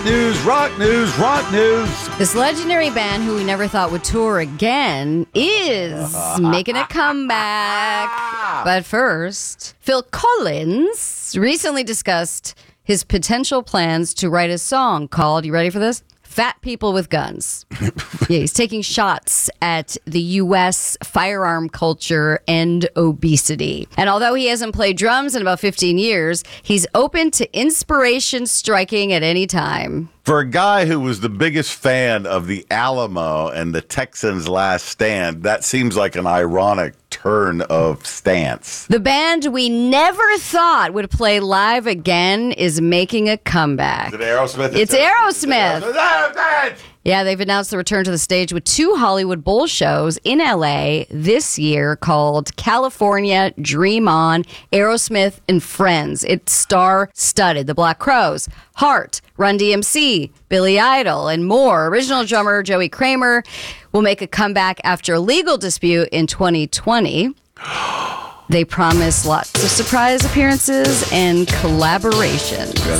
Rock news. This legendary band, who we never thought would tour again, is making a comeback. But first, Phil Collins recently discussed his potential plans to write a song called, you ready for this? Fat People with Guns. Yeah, he's taking shots at the U.S. firearm culture and obesity. And although he hasn't played drums in about 15 years, he's open to inspiration striking at any time. For a guy who was the biggest fan of the Alamo and the Texans' Last Stand, that seems like an ironic turn of stance. The band we never thought would play live again is making a comeback. Is it Aerosmith? It's Aerosmith. Yeah, they've announced the return to the stage with 2 Hollywood Bowl shows in LA this year called California Dream On, Aerosmith and Friends. It's star-studded. The Black Crowes, Heart, Run DMC, Billy Idol, and more. Original drummer Joey Kramer will make a comeback after a legal dispute in 2020. They promise lots of surprise appearances and collaborations. Yeah,